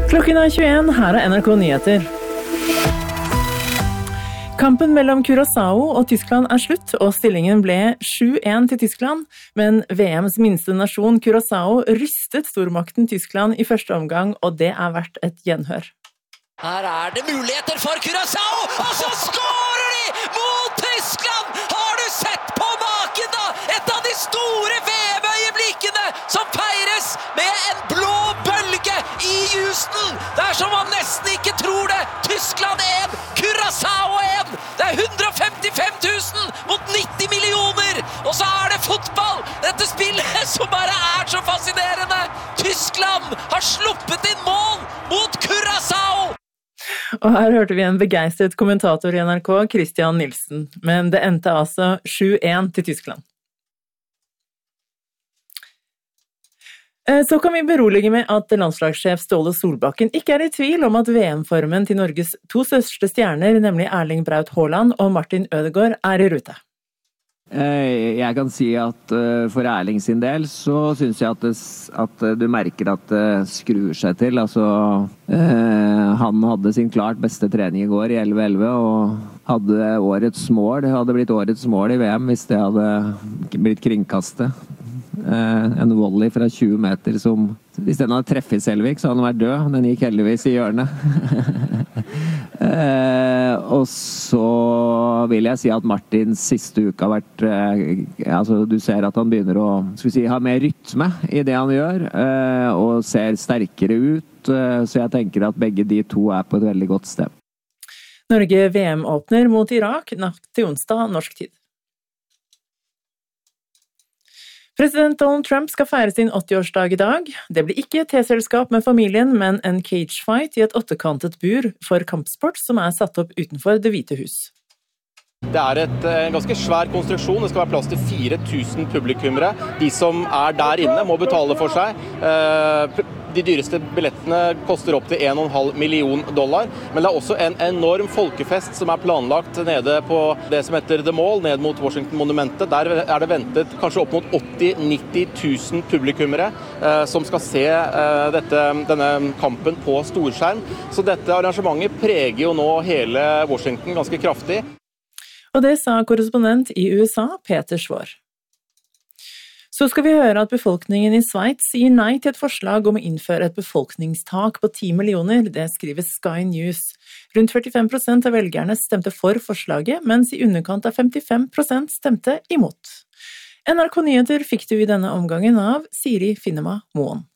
Klokken 21, her NRK Nyheter. Kampen mellom Curaçao og Tyskland slutt, og stillingen ble 7-1 til Tyskland, men VMs minste nasjon Curaçao rystet stormakten Tyskland i første omgang, og det verdt et gjenhør. Her det muligheter for Curaçao, og så skårer de mot Tyskland! Har du sett på maken da? Et av de store VM-øyeblikkene som feires med en blå bølge i Houston! Det som man nesten ikke tror det! Tyskland 1, Curaçao 1! Det 155 000 mot 90 millioner! Og så det fotball! Dette spillet som bare så fascinerende! Tyskland har sluppet inn mål mot Curaçao! Og her hørte vi en begeistret kommentator i NRK, Christian Nilsen, men det endte altså 7-1 til Tyskland. Så kan vi berolige med at landslagssjef Ståle Solbakken ikke i tvil om at VM-formen til Norges to største stjerner, nemlig Erling Braut Haaland og Martin Ødegaard, i rute. Jeg kan si at for Erling sin del så synes jeg at du merker at det skrur seg til. Altså, han hadde sin klart beste trening i går i 11-11 og hadde årets mål. Det hadde blitt årets mål i VM hvis det hadde blitt kringkastet. En volley fra 20 meter som, hvis den hadde treffet Selvik så hadde den vært død. Den gikk heldigvis i hjørnet. Og så vil jeg si at Martins siste uke har vært altså du ser at han begynner å ha mer rytme i det han gjør og ser sterkere ut, så jeg tenker at begge de to på et veldig godt sted. Norge VM åpner mot Irak natt til onsdag norsk tid. President Donald Trump skal feire sin 80-årsdag i dag. Det blir ikke teselskap med familien, men en cagefight i et 8-kantet bur for kampsport som satt opp utenfor Det hvite hus. Det en ganske svær konstruksjon. Det skal være plass til 4000 publikummere. De som der inne må betale for seg. De dyreste billettene koster opp til $1,5 million. Men det også en enorm folkefest som planlagt nede på det som heter The Mall, ned mot Washington-monumentet. Der det ventet kanskje opp mot 80-90 000 publikummere som skal se denne kampen på storskjerm. Så dette arrangementet preger jo nå hele Washington ganske kraftig. Og det sa korrespondent i USA, Peter Schwar. Så skal vi høre at befolkningen i Sveits sier nei til et forslag om å innføre et befolkningstak på 10 millioner, det skriver Sky News. Rundt 45% av velgerne stemte for forslaget, mens i underkant av 55% stemte imot. NRK Nyheter fikk du i denne omgangen av Siri Finnema Moen.